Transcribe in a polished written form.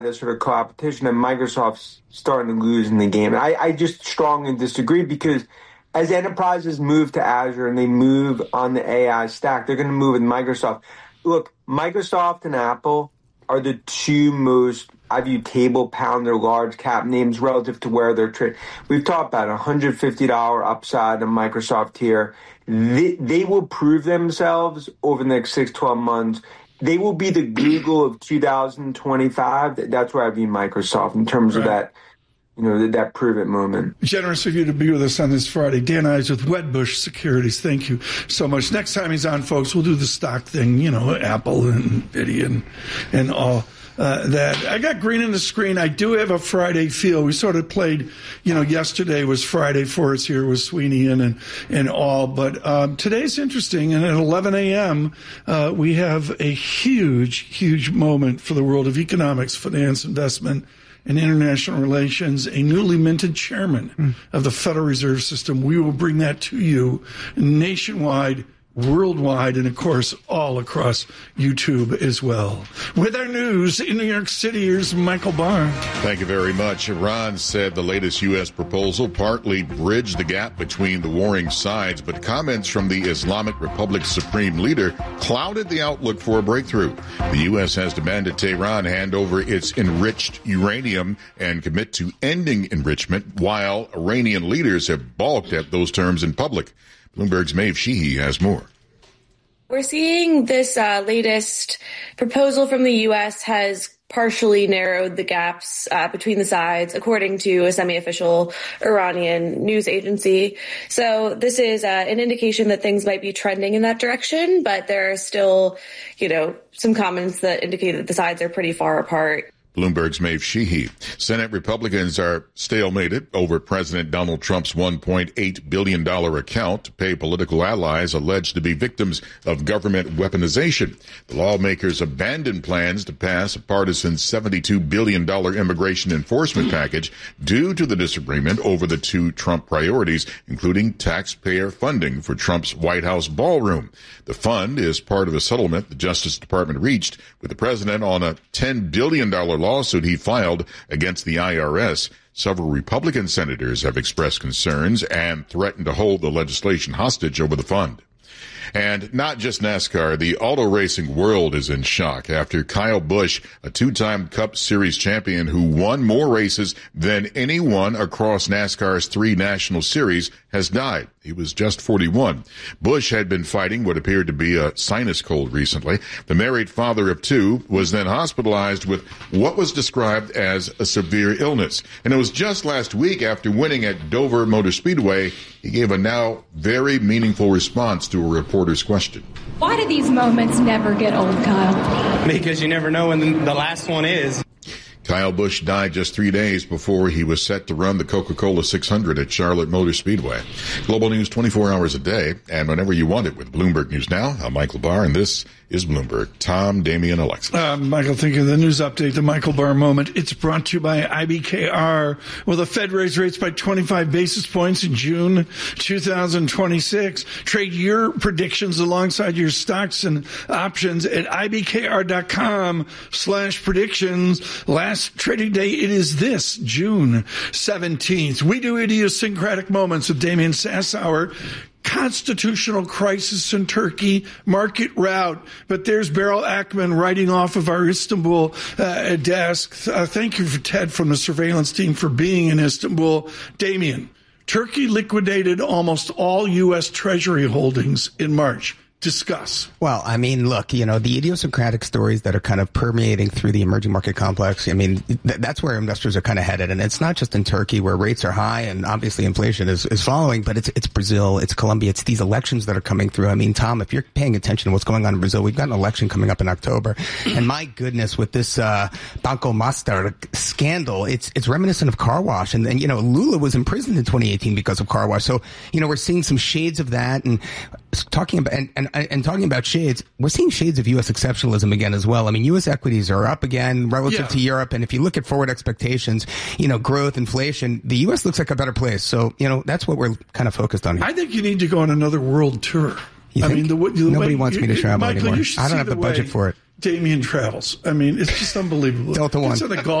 the sort of competition, and Microsoft's starting to lose in the game. I just strongly disagree, because as enterprises move to Azure and they move on the AI stack, they're going to move with Microsoft. Look, Microsoft and Apple are the two most, I view, table pounder large cap names relative to where they're trading. We've talked about $150 upside in Microsoft here. They will prove themselves over the next 6-12 months. They will be the Google of 2025. That's where I view Microsoft in terms of that, that prove-it moment. Generous of you to be with us on this Friday. Dan Ives with Wedbush Securities. Thank you so much. Next time he's on, folks, we'll do the stock thing, Apple and NVIDIA and all that. I got green in the screen. I do have a Friday feel. We sort of played, yesterday was Friday for us here with Sweeney and all. But today's interesting. And at 11 a.m., we have a huge moment for the world of economics, finance, investment, and international relations, a newly minted chairman of the Federal Reserve System. We will bring that to you nationwide, worldwide, and, of course, all across YouTube as well. With our news in New York City, here's Michael Barr. Thank you very much. Iran said the latest U.S. proposal partly bridged the gap between the warring sides, but comments from the Islamic Republic's supreme leader clouded the outlook for a breakthrough. The U.S. has demanded Tehran hand over its enriched uranium and commit to ending enrichment, while Iranian leaders have balked at those terms in public. Bloomberg's Maeve Sheehy has more. We're seeing this latest proposal from the U.S. has partially narrowed the gaps between the sides, according to a semi-official Iranian news agency. So this is an indication that things might be trending in that direction, but there are still, some comments that indicate that the sides are pretty far apart. Bloomberg's Maeve Sheehy. Senate Republicans are stalemated over President Donald Trump's $1.8 billion account to pay political allies alleged to be victims of government weaponization. The lawmakers abandoned plans to pass a partisan $72 billion immigration enforcement package due to the disagreement over the two Trump priorities, including taxpayer funding for Trump's White House ballroom. The fund is part of a settlement the Justice Department reached with the president on a $10 billion lawsuit he filed against the IRS. Several Republican senators have expressed concerns and threatened to hold the legislation hostage over the fund. And not just NASCAR, the auto racing world is in shock after Kyle Busch, a two-time Cup Series champion who won more races than anyone across NASCAR's 3 national series, has died. He was just 41. Busch had been fighting what appeared to be a sinus cold recently. The married father of 2 was then hospitalized with what was described as a severe illness. And it was just last week, after winning at Dover Motor Speedway, he gave a now very meaningful response to a reporter's question. Why do these moments never get old, Kyle? Because you never know when the last one is. Kyle Busch died just 3 days before he was set to run the Coca-Cola 600 at Charlotte Motor Speedway. Global news 24 hours a day, and whenever you want it with Bloomberg News Now. I'm Michael Barr, and this is Bloomberg. Tom, Damian, Alexis. Michael, thank you. The news update, the Michael Barr moment. It's brought to you by IBKR. Will the Fed raise rates by 25 basis points in June 2026? Trade your predictions alongside your stocks and options at IBKR.com/predictions. Last trading day, it is this June 17th. We do idiosyncratic moments with Damian Sassower. Constitutional crisis in Turkey, market rout. But there's Beryl Ackman writing off of our Istanbul desk. Thank you, Ted, from the surveillance team, for being in Istanbul. Damian, Turkey liquidated almost all U.S. Treasury holdings in March. Discuss. Well, I mean, look, the idiosyncratic stories that are kind of permeating through the emerging market complex, I mean, that's where investors are kind of headed. And it's not just in Turkey where rates are high and obviously inflation is following, but it's Brazil, it's Colombia, it's these elections that are coming through. I mean, Tom, if you're paying attention to what's going on in Brazil, we've got an election coming up in October. And my goodness, with this Banco Master scandal, it's reminiscent of car wash. And Lula was imprisoned in 2018 because of car wash. So, we're seeing some shades of that. And talking about and talking about shades, we're seeing shades of U.S. exceptionalism again as well. I mean, U.S. equities are up again relative to Europe. And if you look at forward expectations, growth, inflation, the U.S. looks like a better place. So, that's what we're kind of focused on here. I think you need to go on another world tour. Nobody wants me to travel anymore. I don't have the budget for it. Damien Travels. I mean, it's just unbelievable. Delta One. It's on a golf